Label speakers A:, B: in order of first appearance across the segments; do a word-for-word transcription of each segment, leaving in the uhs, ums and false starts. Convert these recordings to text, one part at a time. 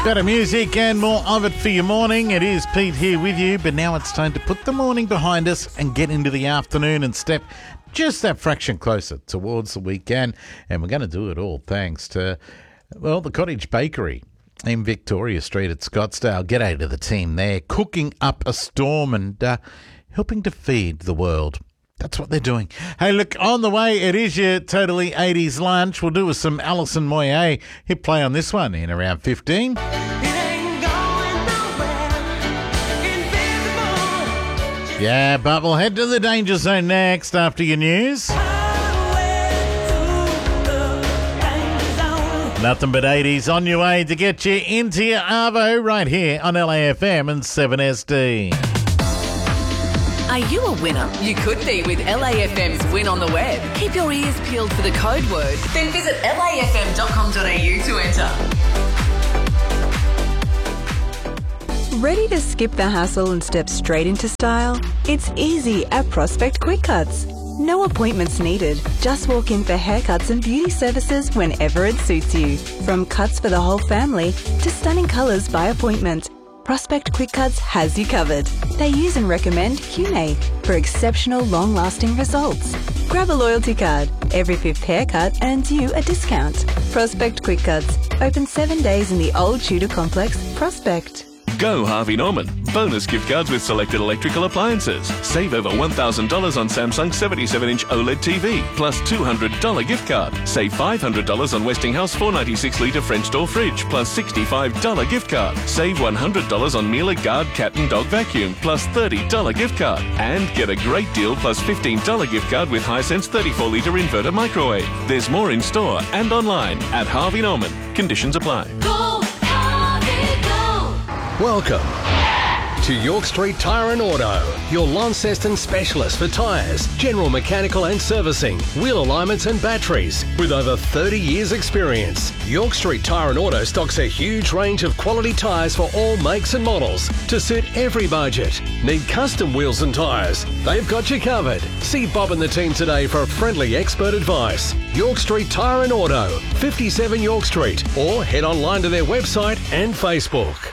A: Better music and more of it for your morning. It is Pete here with you, but now it's time to put the morning behind us and get into the afternoon and step just that fraction closer towards the weekend. And we're going to do it all thanks to, well, the Cottage Bakery in Victoria Street at Scottsdale. G'day to the team there, cooking up a storm and uh, helping to feed the world. That's what they're doing. Hey, look, on the way, it is your Totally eighties lunch. We'll do with some Alison Moyet. Hit play on this one in around fifteen. Yeah, but we'll head to the danger zone next after your news. Nothing but eighties on your way to get you into your arvo right here on L A F M and seven S D.
B: Are you a winner? You could be with L A F M's Win on the Web. Keep your ears peeled for the code word. Then visit L A F M dot com dot A U to enter.
C: Ready to skip the hassle and step straight into style? It's easy at Prospect Quick Cuts. No appointments needed. Just walk in for haircuts and beauty services whenever it suits you. From cuts for the whole family to stunning colours by appointment, Prospect Quick Cuts has you covered. They use and recommend Q N A for exceptional long-lasting results. Grab a loyalty card. Every fifth haircut earns you a discount. Prospect Quick Cuts. Open seven days in the Old Tudor Complex, Prospect.
D: Go Harvey Norman. Bonus gift cards with selected electrical appliances. Save over one thousand dollars on Samsung seventy-seven inch OLED T V, plus two hundred dollars gift card. Save five hundred dollars on Westinghouse four ninety-six litre French door fridge, plus sixty-five dollars gift card. Save one hundred dollars on Miele Guard cat and dog vacuum, plus thirty dollars gift card. And get a great deal plus fifteen dollars gift card with Hisense thirty-four litre inverter microwave. There's more in store and online at Harvey Norman. Conditions apply.
E: Go, Harvey, go!
F: Welcome to York Street Tyre and Auto, your Launceston specialist for tyres, general mechanical and servicing, wheel alignments and batteries. With over thirty years experience, York Street Tyre and Auto stocks a huge range of quality tyres for all makes and models to suit every budget. Need custom wheels and tyres? They've got you covered. See Bob and the team today for friendly expert advice. York Street Tyre and Auto, fifty-seven York Street, or head online to their website and Facebook.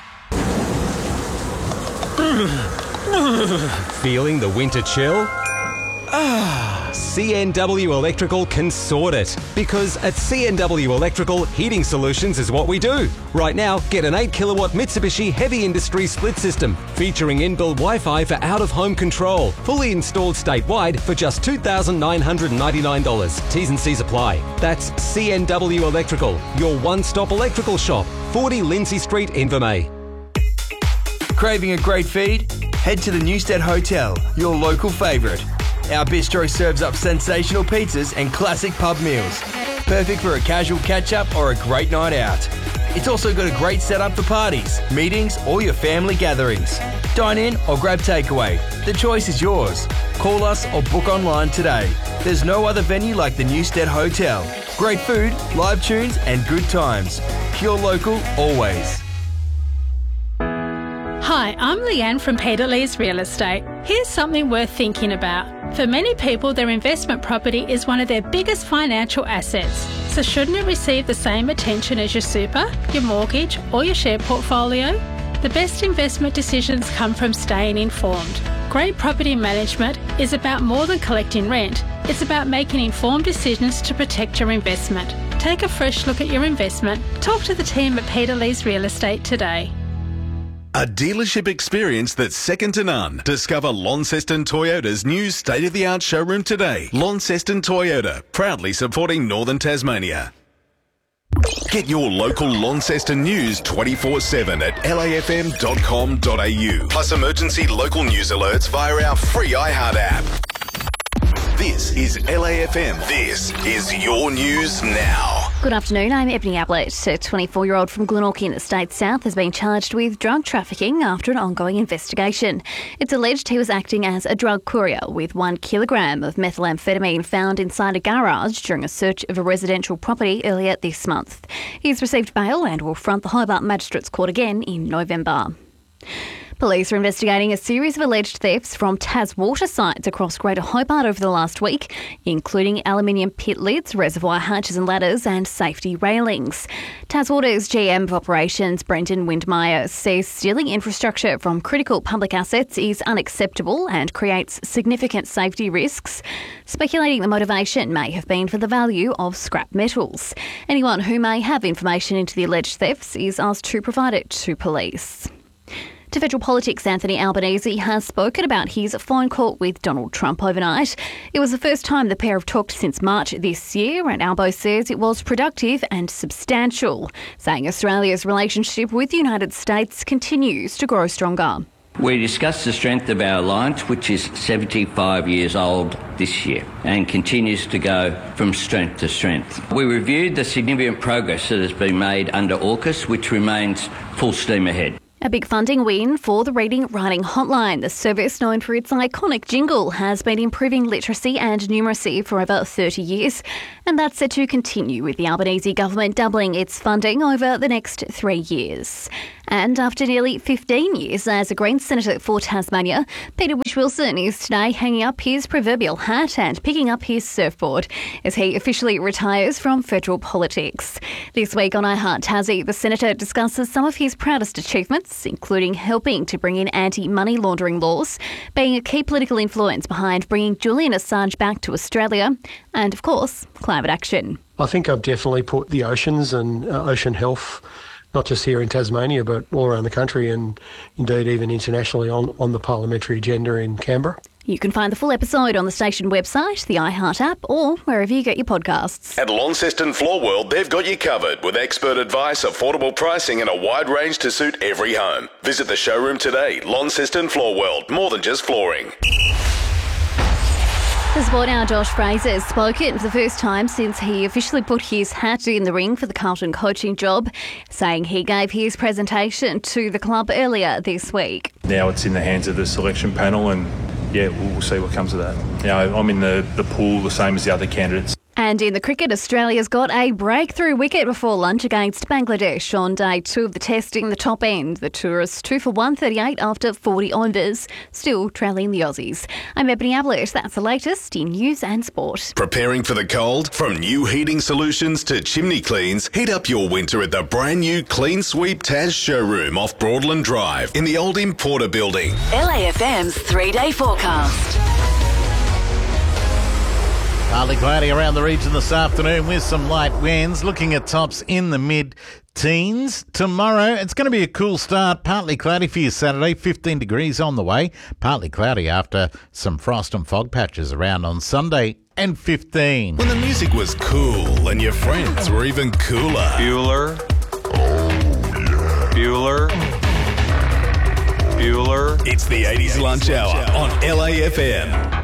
G: Feeling the winter chill? Ah, C N W Electrical can sort it. Because at C N W Electrical, heating solutions is what we do. Right now, get an eight kilowatt Mitsubishi Heavy Industry split system featuring inbuilt Wi-Fi for out-of-home control. Fully installed statewide for just two thousand nine hundred ninety-nine dollars. T's and C's apply. That's C N W Electrical, your one-stop electrical shop. forty Lindsay Street, Invermay.
H: Craving a great feed? Head to the Newstead Hotel, your local favourite. Our bistro serves up sensational pizzas and classic pub meals. Perfect for a casual catch-up or a great night out. It's also got a great setup for parties, meetings or your family gatherings. Dine in or grab takeaway. The choice is yours. Call us or book online today. There's no other venue like the Newstead Hotel. Great food, live tunes and good times. Pure local always.
I: Hi, I'm Leanne from Peter Lee's Real Estate. Here's something worth thinking about. For many people, their investment property is one of their biggest financial assets. So shouldn't it receive the same attention as your super, your mortgage or your share portfolio? The best investment decisions come from staying informed. Great property management is about more than collecting rent. It's about making informed decisions to protect your investment. Take a fresh look at your investment. Talk to the team at Peter Lee's Real Estate today.
J: A dealership experience that's second to none. Discover Launceston Toyota's new state-of-the-art showroom today. Launceston Toyota, proudly supporting Northern Tasmania. Get your local Launceston news twenty-four seven at L A F M dot com dot A U. Plus emergency local news alerts via our free iHeart app. This is L A F M. This is your news now.
K: Good afternoon, I'm Ebony Ablett. A twenty-four-year-old from Glenorchy in the State South has been charged with drug trafficking after an ongoing investigation. It's alleged he was acting as a drug courier with one kilogram of methamphetamine found inside a garage during a search of a residential property earlier this month. He's received bail and will front the Hobart Magistrates Court again in November. Police are investigating a series of alleged thefts from Tas water sites across Greater Hobart over the last week, including aluminium pit lids, reservoir hatches and ladders, and safety railings. Tas Water's G M of Operations, Brendan Windmeyer, says stealing infrastructure from critical public assets is unacceptable and creates significant safety risks, speculating the motivation may have been for the value of scrap metals. Anyone who may have information into the alleged thefts is asked to provide it to police. To federal politics, Anthony Albanese has spoken about his phone call with Donald Trump overnight. It was the first time the pair have talked since March this year, and Albo says it was productive and substantial, saying Australia's relationship with the United States continues to grow stronger.
L: We discussed the strength of our alliance, which is seventy-five years old this year and continues to go from strength to strength. We reviewed the significant progress that has been made under AUKUS, which remains full steam ahead.
K: A big funding win for the Reading Writing Hotline. The service, known for its iconic jingle, has been improving literacy and numeracy for over thirty years, and that's set to continue with the Albanese government doubling its funding over the next three years. And after nearly fifteen years as a Greens Senator for Tasmania, Peter Whish-Wilson is today hanging up his proverbial hat and picking up his surfboard as he officially retires from federal politics. This week on iHeart Tassie, the Senator discusses some of his proudest achievements, including helping to bring in anti-money laundering laws, being a key political influence behind bringing Julian Assange back to Australia, and, of course, climate action.
M: I think I've definitely put the oceans and uh, ocean health, not just here in Tasmania, but all around the country and indeed even internationally on, on the parliamentary agenda in Canberra.
K: You can find the full episode on the station website, the iHeart app, or wherever you get your podcasts.
J: At Launceston Floor World, they've got you covered with expert advice, affordable pricing and a wide range to suit every home. Visit the showroom today. Launceston Floor World, more than just flooring.
K: The Sport Hour Josh Fraser has spoken for the first time since he officially put his hat in the ring for the Carlton coaching job, saying he gave his presentation to the club earlier this week.
N: Now it's in the hands of the selection panel and, yeah, we'll see what comes of that. You know, I'm in the, the pool the same as the other candidates.
K: And in the cricket, Australia's got a breakthrough wicket before lunch against Bangladesh on day two of the test in the top end. The tourists two for one thirty-eight after forty overs, still trailing the Aussies. I'm Ebony Ablett. That's the latest in news and sport.
J: Preparing for the cold? From new heating solutions to chimney cleans, heat up your winter at the brand new Clean Sweep Tas showroom off Broadland Drive in the old Importer building.
B: L A F M's three-day forecast.
A: Partly cloudy around the region this afternoon with some light winds. Looking at tops in the mid-teens. Tomorrow, it's going to be a cool start. Partly cloudy for your Saturday, fifteen degrees on the way. Partly cloudy after some frost and fog patches around on Sunday, and fifteen.
J: When the music was cool and your friends were even cooler.
O: Bueller. Bueller. Bueller.
J: It's the eighties Lunch Hour on L A F M.